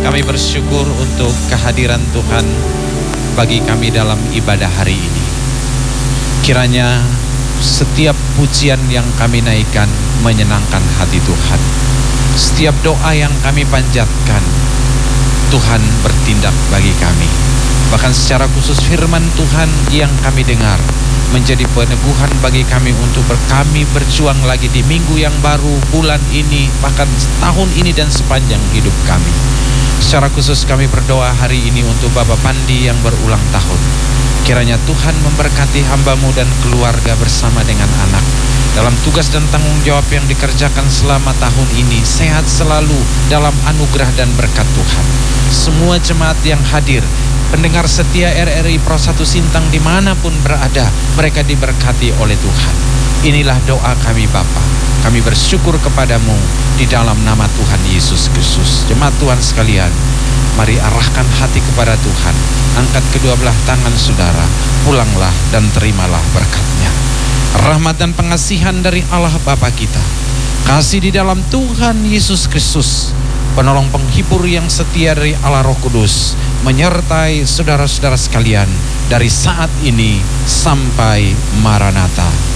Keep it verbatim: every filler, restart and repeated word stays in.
Kami bersyukur untuk kehadiran Tuhan bagi kami dalam ibadah hari ini. Kiranya setiap pujian yang kami naikkan menyenangkan hati Tuhan. Setiap doa yang kami panjatkan, Tuhan bertindak bagi kami. Bahkan secara khusus firman Tuhan yang kami dengar menjadi peneguhan bagi kami untuk ber, kami berjuang lagi di minggu yang baru, bulan ini, bahkan tahun ini dan sepanjang hidup kami. Secara khusus kami berdoa hari ini untuk Bapak Pandi yang berulang tahun. Kiranya Tuhan memberkati hamba-Mu dan keluarga bersama dengan anak dalam tugas dan tanggung jawab yang dikerjakan selama tahun ini. Sehat selalu dalam anugerah dan berkat Tuhan. Semua jemaat yang hadir, pendengar setia R R I Pro satu Sintang dimanapun berada, mereka diberkati oleh Tuhan. Inilah doa kami Bapa. Kami bersyukur kepadamu di dalam nama Tuhan Yesus Kristus. Jemaat Tuhan sekalian, mari arahkan hati kepada Tuhan. Angkat kedua belah tangan saudara, pulanglah dan terimalah berkat-Nya. Rahmat dan pengasihan dari Allah Bapa kita, kasih di dalam Tuhan Yesus Kristus, penolong penghibur yang setia dari Allah Roh Kudus, menyertai saudara-saudara sekalian dari saat ini sampai Maranatha.